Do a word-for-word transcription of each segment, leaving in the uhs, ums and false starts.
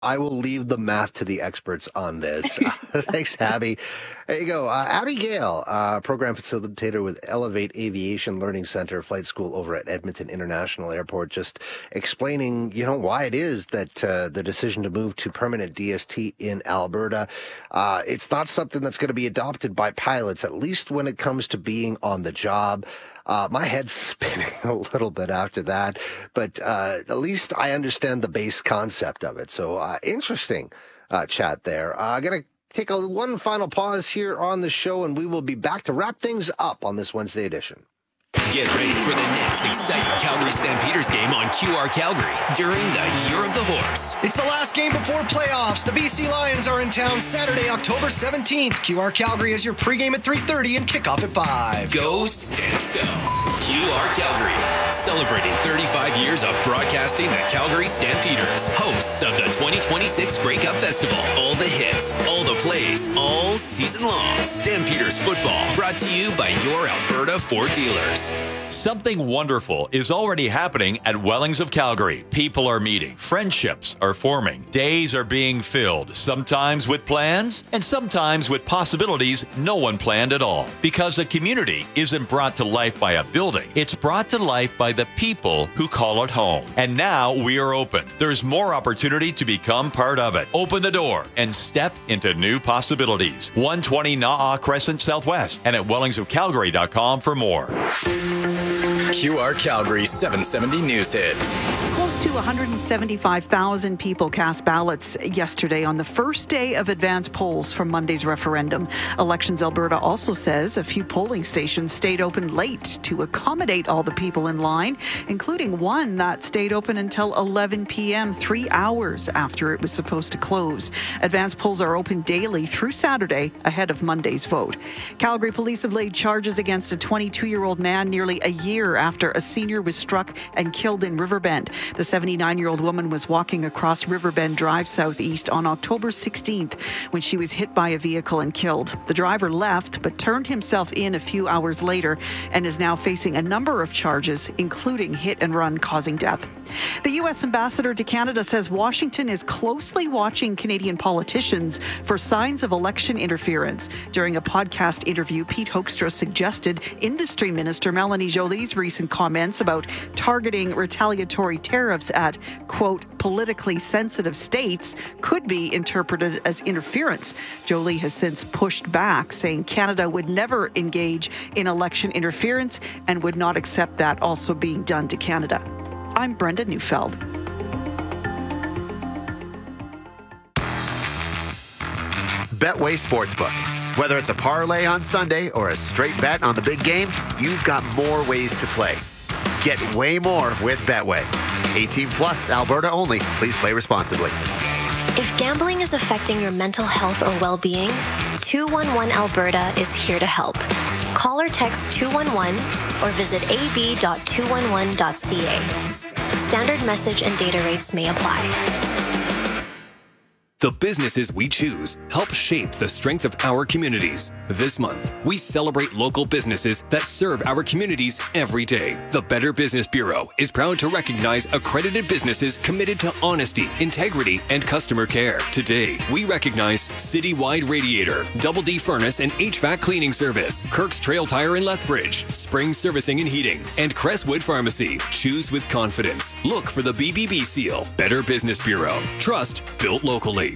I will leave the math to the experts on this. Uh, thanks, Abby. There you go. Uh, Abby Gale, uh, program facilitator with Elevate Aviation Learning Center Flight School over at Edmonton International Airport, just explaining, you know, why it is that uh, the decision to move to permanent D S T in Alberta, uh, it's not something that's going to be adopted by pilots, at least when it comes to being on the job. Uh, my head's spinning a little bit after that, but uh, at least I understand the base concept of it. So uh, interesting uh, chat there. Uh, I'm going to take a one final pause here on the show, and we will be back to wrap things up on this Wednesday edition. Get ready for the next exciting Calgary Stampeders game on Q R Calgary during the Year of the Horse. It's the last game before playoffs. The B C Lions are in town Saturday, October seventeenth. Q R Calgary is your pregame at three thirty and kickoff at five. Go Stanso. Q R Calgary, celebrating thirty-five years of broadcasting the Calgary Stampeders, hosts of the twenty twenty-six Grey Cup Festival. All the hits, all the plays, all season long. Stampeders football, brought to you by your Alberta Ford dealers. Something wonderful is already happening at Wellings of Calgary. People are meeting, friendships are forming, days are being filled, sometimes with plans and sometimes with possibilities no one planned at all. Because a community isn't brought to life by a building, it's brought to life by the people who call it home. And now we are open. There's more opportunity to become part of it. Open the door and step into new possibilities. one twenty Na'a Crescent Southwest and at wellings of calgary dot com for more. Q R Calgary seven seventy News Hit. Close to one hundred seventy-five thousand people cast ballots yesterday on the first day of advance polls for Monday's referendum. Elections Alberta also says a few polling stations stayed open late to accommodate all the people in line, including one that stayed open until eleven p.m., three hours after it was supposed to close. Advance polls are open daily through Saturday ahead of Monday's vote. Calgary police have laid charges against a twenty-two-year-old man nearly a year after a senior was struck and killed in Riverbend. The seventy-nine-year-old woman was walking across Riverbend Drive southeast on October sixteenth when she was hit by a vehicle and killed. The driver left but turned himself in a few hours later and is now facing a number of charges, including hit and run causing death. The U S ambassador to Canada says Washington is closely watching Canadian politicians for signs of election interference. During a podcast interview, Pete Hoekstra suggested Industry Minister Melanie Joly's recent comments about targeting retaliatory tariffs at, quote, politically sensitive states could be interpreted as interference. Joly has since pushed back, saying Canada would never engage in election interference and would not accept that also being done to Canada. I'm Brenda Neufeld. Betway Sportsbook. Whether it's a parlay on Sunday or a straight bet on the big game, you've got more ways to play. Get way more with Betway. eighteen plus, Alberta only. Please play responsibly. If gambling is affecting your mental health or well-being, two one one Alberta is here to help. Call or text two one one or visit a b dot two one one dot c a. Standard message and data rates may apply. The businesses we choose help shape the strength of our communities. This month, we celebrate local businesses that serve our communities every day. The Better Business Bureau is proud to recognize accredited businesses committed to honesty, integrity, and customer care. Today, we recognize Citywide Radiator, Double D Furnace and H V A C Cleaning Service, Kirk's Trail Tire in Lethbridge, Spring Servicing and Heating, and Crestwood Pharmacy. Choose with confidence. Look for the B B B seal. Better Business Bureau. Trust built locally.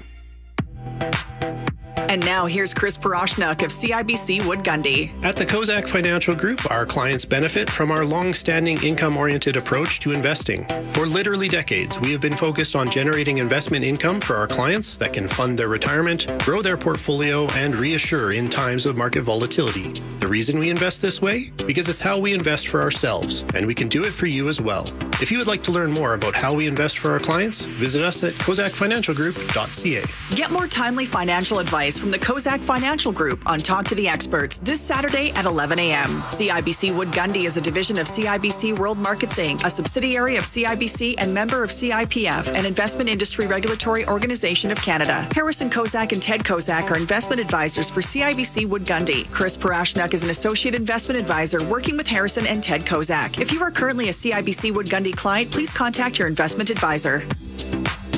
And now here's Chris Parashnak of C I B C Wood Gundy. At the Kozak Financial Group, our clients benefit from our long-standing income-oriented approach to investing. For literally decades, we have been focused on generating investment income for our clients that can fund their retirement, grow their portfolio, and reassure in times of market volatility. The reason we invest this way? Because it's how we invest for ourselves, and we can do it for you as well. If you would like to learn more about how we invest for our clients, visit us at kozak financial group dot c a. Get more timely financial advice from the Kozak Financial Group on Talk to the Experts this Saturday at eleven a.m. C I B C Wood Gundy is a division of C I B C World Markets Incorporated, a subsidiary of C I B C and member of C I P F, an investment industry regulatory organization of Canada. Harrison Kozak and Ted Kozak are investment advisors for C I B C Wood Gundy. Chris Parashnak is an associate investment advisor working with Harrison and Ted Kozak. If you are currently a C I B C Wood Gundy client, please contact your investment advisor.